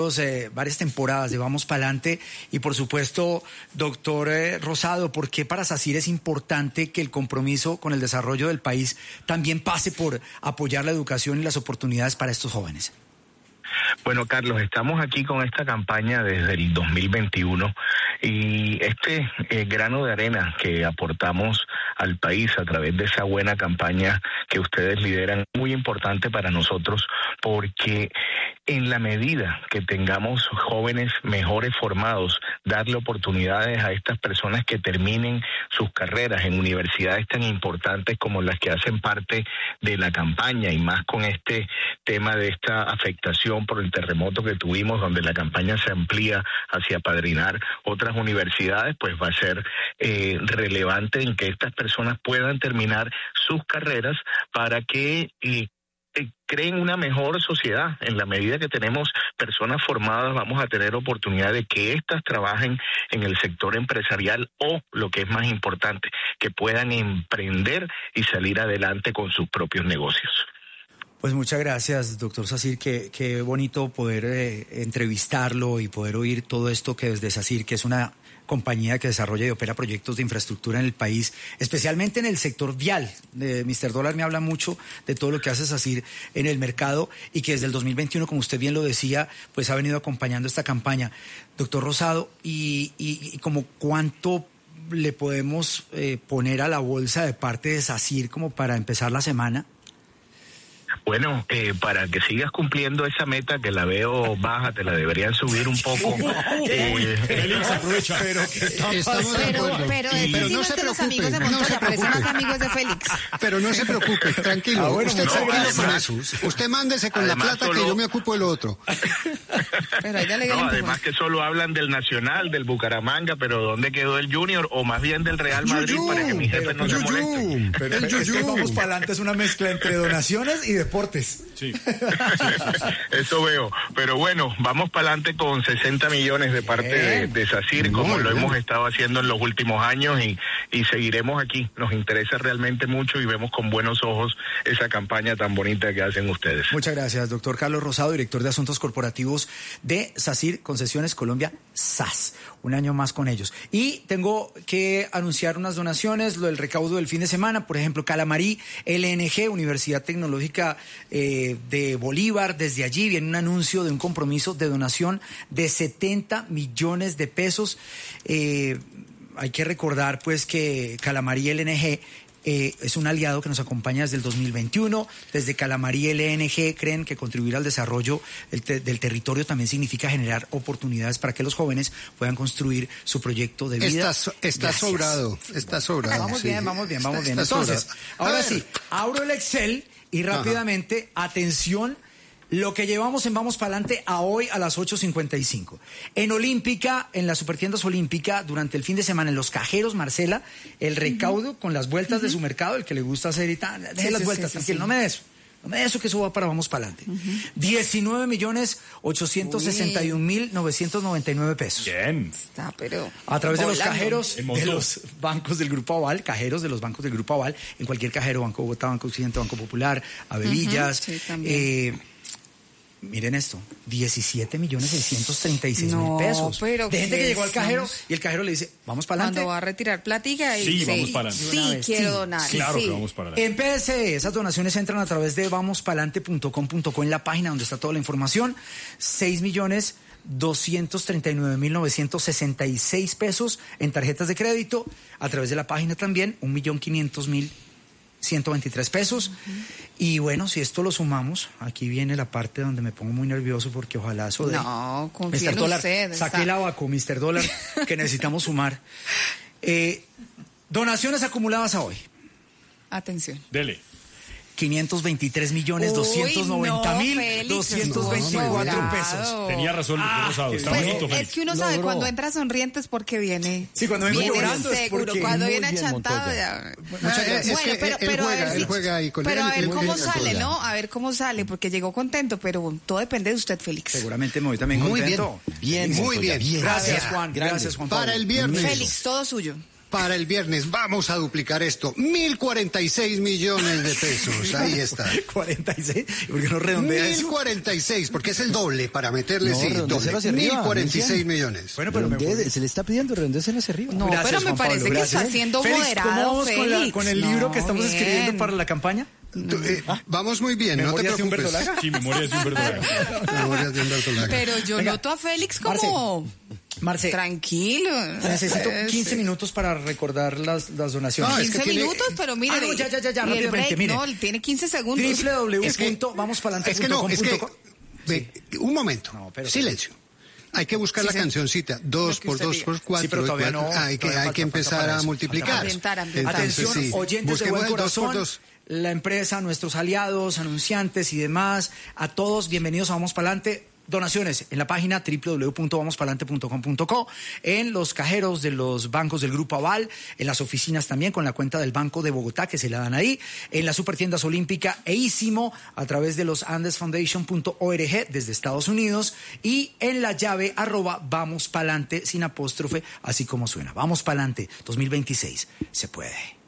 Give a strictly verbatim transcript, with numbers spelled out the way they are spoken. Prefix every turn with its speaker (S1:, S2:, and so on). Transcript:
S1: Eh, varias temporadas de Vamos Pa'lante y por supuesto, doctor eh, Rosado, ¿por qué para SACIR es importante que el compromiso con el desarrollo del país también pase por apoyar la educación y las oportunidades para estos jóvenes?
S2: Bueno, Carlos, estamos aquí con esta campaña desde el dos mil veintiuno y este eh, grano de arena que aportamos al país a través de esa buena campaña que ustedes lideran es muy importante para nosotros, porque en la medida que tengamos jóvenes mejores formados, darle oportunidades a estas personas que terminen sus carreras en universidades tan importantes como las que hacen parte de la campaña, y más con este tema de esta afectación por el terremoto que tuvimos, donde la campaña se amplía hacia apadrinar otras universidades, pues va a ser eh, relevante en que estas personas puedan terminar sus carreras para que eh, creen una mejor sociedad. En la medida que tenemos personas formadas, vamos a tener oportunidad de que éstas trabajen en el sector empresarial o, lo que es más importante, que puedan emprender y salir adelante con sus propios negocios.
S1: Pues muchas gracias, doctor SACIR. Qué, qué bonito poder eh, entrevistarlo y poder oír todo esto que desde SACIR, que es una compañía que desarrolla y opera proyectos de infraestructura en el país, especialmente en el sector vial. Eh, mister Dólar me habla mucho de todo lo que hace SACIR en el mercado y que desde el dos mil veintiuno, como usted bien lo decía, pues ha venido acompañando esta campaña. Doctor Rosado, y, y, y como cuánto le podemos eh, poner a la bolsa de parte de SACIR como para empezar la semana.
S2: Bueno, eh, para que sigas cumpliendo esa meta, que la veo baja, te la deberían subir un poco. eh,
S3: Félix, aprovecha. Pero,
S4: Estamos de acuerdo.
S5: Pero, pero,
S4: y, pero no se
S5: los
S4: preocupe,
S5: amigos de
S4: no
S5: Montoya
S4: se
S5: parecen
S4: preocupe.
S5: más amigos de Félix.
S4: Pero no se preocupe, tranquilo.
S1: Ah, bueno,
S4: usted
S1: no,
S4: tranquilo con
S2: además,
S4: eso. Usted mándese con
S2: además
S4: la plata
S2: solo,
S4: que yo me ocupo de lo otro.
S5: Pero ahí ya le
S2: no, además que solo hablan del Nacional, del Bucaramanga, pero ¿dónde quedó el Junior? O más bien del Real Madrid,
S4: Yuyú,
S2: para que mi jefe no se moleste.
S1: Pero, pero es que Vamos Pa'lante es una mezcla entre donaciones y deportes.
S3: Sí.
S2: Eso veo, pero bueno, vamos para adelante con sesenta millones de parte de, de SACIR, como
S4: Muy
S2: lo
S4: bien.
S2: hemos estado haciendo en los últimos años, y, y seguiremos aquí. Nos interesa realmente mucho y vemos con buenos ojos esa campaña tan bonita que hacen ustedes.
S1: Muchas gracias, doctor Carlos Rosado, director de Asuntos Corporativos de SACIR Concesiones Colombia, S A S. Un año más con ellos. Y tengo que anunciar unas donaciones, lo del recaudo del fin de semana, por ejemplo, Calamarí, L N G, Universidad Tecnológica eh, de Bolívar. Desde allí viene un anuncio de un compromiso de donación de setenta millones de pesos. Eh, hay que recordar pues que Calamarí L N G Eh, es un aliado que nos acompaña desde el dos mil veintiuno. Desde Calamarí L N G creen que contribuir al desarrollo del, te- del territorio también significa generar oportunidades para que los jóvenes puedan construir su proyecto de vida.
S4: Está, está
S1: Gracias.
S4: sobrado, está sobrado.
S1: Vamos
S4: sí.
S1: bien, vamos bien, vamos
S4: Está-
S1: bien.
S4: está
S1: Entonces,
S4: sobrado. A
S1: ahora
S4: ver.
S1: sí, abro el Excel y rápidamente, atención, lo que llevamos en Vamos Pa'lante a hoy a las ocho cincuenta y cinco. En Olímpica, en las Supertiendas Olímpica, durante el fin de semana, en los cajeros, Marcela, el recaudo con las vueltas uh-huh. de su mercado, el que le gusta hacer y tal, deje
S5: Sí,
S1: las
S5: sí,
S1: vueltas,
S5: sí,
S1: tranquilo,
S5: sí.
S1: no me des eso. No me des eso, que eso va para Vamos Pa'lante. Uh-huh. diecinueve millones ochocientos sesenta y un mil novecientos noventa y nueve pesos.
S3: Bien.
S5: Está, pero
S1: A través de los
S5: volando.
S1: cajeros
S3: En
S1: de
S3: montón.
S1: los bancos del Grupo Aval, cajeros de los bancos del Grupo Aval, en cualquier cajero, Banco Bogotá, Banco Occidente, Banco Popular, Avelillas.
S5: Uh-huh, sí, también.
S1: eh, miren esto, diecisiete millones seiscientos treinta y seis
S5: No,
S1: mil pesos.
S5: pero
S1: de gente
S5: ¿qué
S1: que llegó al cajero
S5: somos?
S1: y el cajero le dice, vamos para adelante.
S5: Cuando va a retirar platica y
S3: Sí,
S5: dice,
S3: vamos pa'lante.
S5: sí,
S1: De una vez,
S5: quiero
S1: sí.
S5: donar.
S3: Claro
S5: sí.
S3: que vamos para adelante.
S1: En P S E, esas donaciones entran a través de vamos pa'lante punto com punto co en la página donde está toda la información. seis millones doscientos treinta y nueve mil novecientos sesenta y seis pesos en tarjetas de crédito. A través de la página también, un millón quinientos mil ciento veintitrés pesos. Uh-huh. Y bueno, si esto lo sumamos, aquí viene la parte donde me pongo muy nervioso porque ojalá eso de...
S5: No, confíe
S1: mister
S5: en
S1: Dólar,
S5: usted.
S1: saque
S5: está-
S1: el abaco, mister Dólar, que necesitamos sumar. Eh, donaciones acumuladas a hoy.
S5: Atención.
S3: Dele.
S1: quinientos veintitrés millones doscientos noventa mil doscientos veinticuatro pesos.
S3: Tenía razón, doctor Rosado. Está
S5: Pues,
S3: bonito,
S5: es
S3: Félix.
S5: que uno sabe
S1: Logró.
S5: cuando entra sonriente es porque viene.
S1: Sí, cuando vengo
S5: viene
S1: llorando es
S5: seguro,
S1: porque-
S5: cuando
S1: Muy
S5: viene
S1: bien,
S5: achantado
S1: Montoya.
S5: ya.
S4: Muchas gracias. Es
S5: Bueno,
S4: que
S5: pero,
S4: él
S5: pero a
S4: juega,
S5: ver
S4: él
S5: si-
S4: juega ahí con
S5: pero
S4: él,
S5: a ver
S4: él
S5: cómo
S4: juega
S5: sale,
S4: todo.
S5: ¿no? A ver cómo sale, porque llegó contento, pero todo depende de usted, Félix.
S1: Seguramente me voy también
S4: Muy bien,
S1: contento.
S4: bien, muy bien.
S1: Gracias,
S4: Gracias,
S1: Juan. Gracias, Juan Pablo.
S4: Para el viernes.
S5: Félix, todo suyo.
S4: para el viernes. Vamos a duplicar esto. mil cuarenta y seis millones de pesos. Ahí está.
S1: cuarenta y seis. ¿Por qué no redondea eso?
S4: mil cuarenta y seis, porque es el doble para meterle,
S6: No,
S4: sí,
S6: redondécelo hacia
S4: doble.
S6: arriba,
S4: mil cuarenta y seis
S6: Luciano.
S4: millones.
S1: Bueno, pero me
S6: Redondee- se le está pidiendo redondécelo hacia arriba.
S5: No,
S1: Gracias,
S5: pero me
S1: Juan Pablo,
S5: parece que
S1: gracias.
S5: está siendo
S1: Félix,
S5: moderado,
S1: ¿cómo vamos con, la-
S5: Félix?
S1: con el libro
S5: No,
S1: que estamos
S5: bien.
S1: escribiendo para la campaña?
S4: Tú, eh, vamos muy bien, no te
S1: ¿Memorias de un
S4: preocupes.
S1: verdolaga?
S3: Sí, Memorias de un verdolaga.
S4: Memorias de un verdolaga.
S5: Pero yo
S1: Venga,
S5: noto a Félix como
S1: Marce,
S5: tranquilo.
S1: necesito
S5: Es-
S1: quince minutos para recordar las, las donaciones.
S4: No, es que
S5: quince
S4: tiene-
S5: minutos, pero mire.
S1: Ah, no, ya, ya, ya, ya,
S5: y el
S1: rápidamente,
S5: break,
S1: mire.
S5: no, tiene quince segundos.
S1: doble u doble u doble u
S4: Es que-
S1: punto vamos palante
S4: Es que
S1: punto
S4: no,
S1: com
S4: es que...
S1: punto co.
S4: ve, un momento,
S1: No, pero-
S4: silencio. Hay que buscar
S5: Sí,
S4: la
S5: sí.
S4: cancioncita. Dos
S5: Lo que
S4: por
S5: usted
S4: dos
S5: diga.
S4: por cuatro.
S1: Sí, pero todavía
S4: cuatro.
S1: no,
S4: Hay que,
S1: todavía
S4: hay
S1: falta-
S4: que
S1: falta
S4: empezar
S1: para
S4: a
S1: eso,
S4: multiplicar.
S5: falta para ambientar, ambientar.
S4: Entonces,
S1: Atención,
S4: sí,
S1: oyentes de
S4: busquemos
S1: buen
S4: el dos por
S1: corazón,
S4: dos.
S1: la empresa, nuestros aliados, anunciantes y demás, a todos, bienvenidos a Vamos Palante. Donaciones en la página doble u doble u doble u punto vamos palante punto com punto co, en los cajeros de los bancos del Grupo Aval, en las oficinas también con la cuenta del Banco de Bogotá que se la dan ahí, en las supertiendas Olímpica e Ísimo a través de los andes foundation punto org desde Estados Unidos y en la llave arroba Vamos Palante sin apóstrofe, así como suena. Vamos Palante dos mil veintiséis. Se puede.